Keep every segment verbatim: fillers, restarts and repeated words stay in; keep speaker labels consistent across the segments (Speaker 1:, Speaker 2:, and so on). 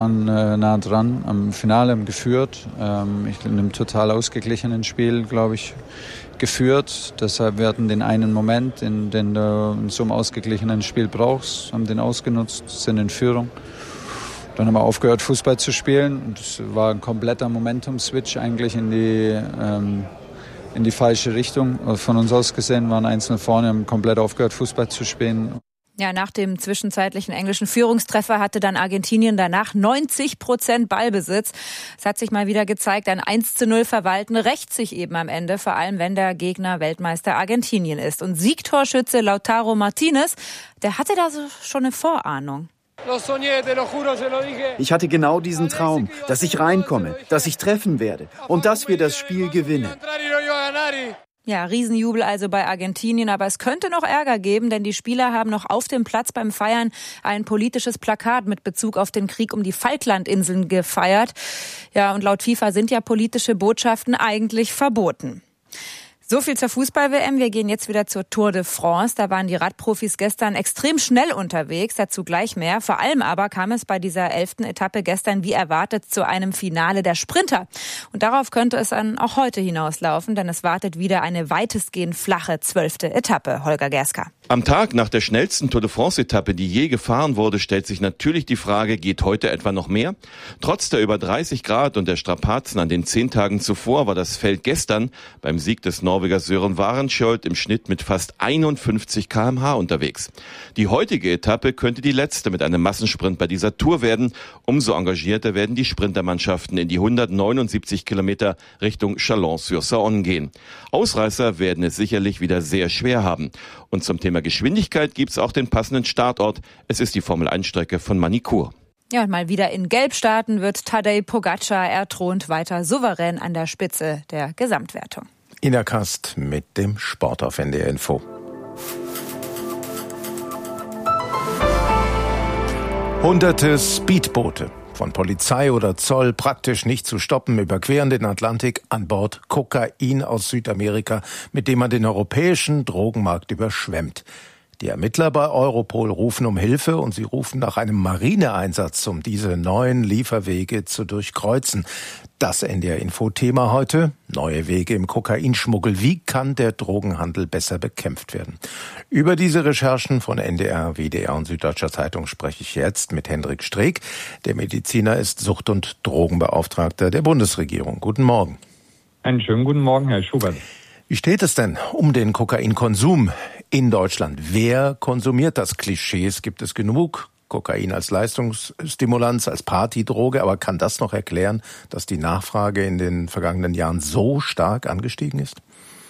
Speaker 1: waren äh, nah dran am Finale, haben geführt. Ähm, ich in einem total ausgeglichenen Spiel, glaube ich, geführt. Deshalb wir hatten den einen Moment, den, den du in so einem ausgeglichenen Spiel brauchst, haben den ausgenutzt, sind in Führung. Dann haben wir aufgehört, Fußball zu spielen. Und es war ein kompletter Momentum-Switch eigentlich in die, ähm, in die falsche Richtung. Von uns aus gesehen waren einzeln vorne, haben komplett aufgehört, Fußball zu spielen.
Speaker 2: Ja, nach dem zwischenzeitlichen englischen Führungstreffer hatte dann Argentinien danach neunzig Prozent Ballbesitz. Es hat sich mal wieder gezeigt, ein eins zu null Verwalten rächt sich eben am Ende, vor allem wenn der Gegner Weltmeister Argentinien ist. Und Siegtorschütze Lautaro Martinez, der hatte da so schon eine Vorahnung.
Speaker 3: Ich hatte genau diesen Traum, dass ich reinkomme, dass ich treffen werde und dass wir das Spiel gewinnen.
Speaker 2: Ja, Riesenjubel also bei Argentinien, aber es könnte noch Ärger geben, denn die Spieler haben noch auf dem Platz beim Feiern ein politisches Plakat mit Bezug auf den Krieg um die Falklandinseln gefeiert. Ja, und laut FIFA sind ja politische Botschaften eigentlich verboten. So viel zur Fußball-W M. Wir gehen jetzt wieder zur Tour de France. Da waren die Radprofis gestern extrem schnell unterwegs, dazu gleich mehr. Vor allem aber kam es bei dieser elften Etappe gestern wie erwartet zu einem Finale der Sprinter. Und darauf könnte es dann auch heute hinauslaufen, denn es wartet wieder eine weitestgehend flache zwölfte Etappe. Holger Gerska.
Speaker 4: Am Tag nach der schnellsten Tour de France-Etappe, die je gefahren wurde, stellt sich natürlich die Frage, geht heute etwa noch mehr? Trotz der über dreißig Grad und der Strapazen an den zehn Tagen zuvor war das Feld gestern beim Sieg des Norwegers Søren Varenskjold im Schnitt mit fast einundfünfzig Kilometer pro Stunde unterwegs. Die heutige Etappe könnte die letzte mit einem Massensprint bei dieser Tour werden. Umso engagierter werden die Sprintermannschaften in die hundertneunundsiebzig Kilometer Richtung Chalon-sur-Saône gehen. Ausreißer werden es sicherlich wieder sehr schwer haben. Und zum Thema Geschwindigkeit gibt es auch den passenden Startort. Es ist die Formel eins Strecke von Manicourt.
Speaker 2: Ja, und mal wieder in Gelb starten wird Tadej Pogačar. Er thront weiter souverän an der Spitze der Gesamtwertung.
Speaker 5: Ina Kast mit dem Sport auf N D R Info. Hunderte Speedboote, von Polizei oder Zoll praktisch nicht zu stoppen, überqueren den Atlantik an Bord Kokain aus Südamerika, mit dem man den europäischen Drogenmarkt überschwemmt. Die Ermittler bei Europol rufen um Hilfe und sie rufen nach einem Marineeinsatz, um diese neuen Lieferwege zu durchkreuzen. Das N D R-Info-Thema heute: neue Wege im Kokainschmuggel. Wie kann der Drogenhandel besser bekämpft werden? Über diese Recherchen von N D R, W D R und Süddeutscher Zeitung spreche ich jetzt mit Hendrik Streeck. Der Mediziner ist Sucht- und Drogenbeauftragter der Bundesregierung. Guten Morgen.
Speaker 6: Einen schönen guten Morgen, Herr Schubert.
Speaker 5: Wie steht es denn um den Kokainkonsum in Deutschland? Wer konsumiert das? Klischees gibt es genug. Kokain als Leistungsstimulanz, als Partydroge. Aber kann das noch erklären, dass die Nachfrage in den vergangenen Jahren so stark angestiegen ist?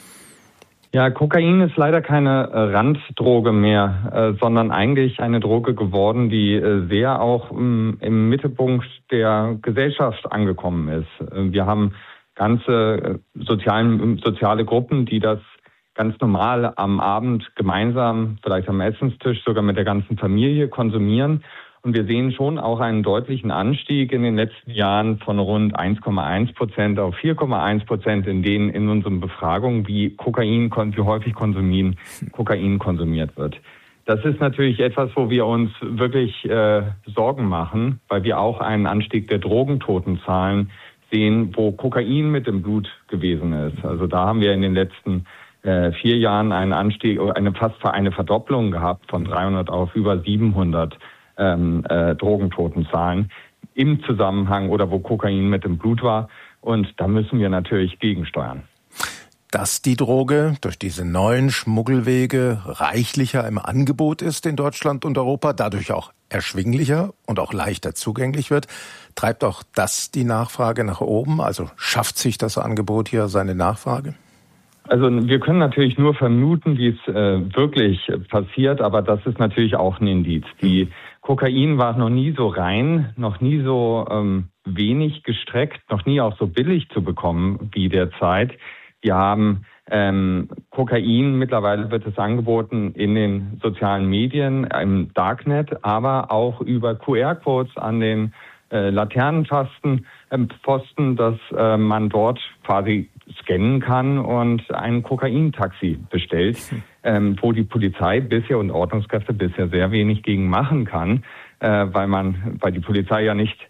Speaker 6: Ja, Kokain ist leider keine Randdroge mehr, äh, sondern eigentlich eine Droge geworden, die äh, sehr auch ähm, im Mittelpunkt der Gesellschaft angekommen ist. Äh, wir haben ganze äh, sozialen, soziale Gruppen, die das ganz normal am Abend gemeinsam, vielleicht am Essenstisch, sogar mit der ganzen Familie konsumieren. Und wir sehen schon auch einen deutlichen Anstieg in den letzten Jahren von rund eins Komma eins Prozent auf vier Komma eins Prozent in denen in unseren Befragungen, wie Kokain, wie häufig konsumieren, Kokain konsumiert wird. Das ist natürlich etwas, wo wir uns wirklich äh, Sorgen machen, weil wir auch einen Anstieg der Drogentotenzahlen sehen, wo Kokain mit im Blut gewesen ist. Also da haben wir in den letzten äh, vier Jahren einen Anstieg, eine fast eine Verdopplung gehabt von dreihundert auf über siebenhundert ähm, äh, Drogentotenzahlen im Zusammenhang oder wo Kokain mit im Blut war. Und da müssen wir natürlich gegensteuern.
Speaker 5: Dass die Droge durch diese neuen Schmuggelwege reichlicher im Angebot ist in Deutschland und Europa, dadurch auch erschwinglicher und auch leichter zugänglich wird, treibt auch das die Nachfrage nach oben? Also schafft sich das Angebot hier seine Nachfrage?
Speaker 6: Also wir können natürlich nur vermuten, wie es äh, wirklich passiert, aber das ist natürlich auch ein Indiz. Die Kokain war noch nie so rein, noch nie so ähm, wenig gestreckt, noch nie auch so billig zu bekommen wie derzeit. Wir haben ähm, Kokain, mittlerweile wird es angeboten in den sozialen Medien, im Darknet, aber auch über Q R-Codes an den äh, Laternenpfosten, äh, Pfosten, dass äh, man dort quasi scannen kann und ein Kokaintaxi bestellt, ähm, wo die Polizei bisher und Ordnungskräfte bisher sehr wenig gegen machen kann, äh, weil man, weil die Polizei ja nicht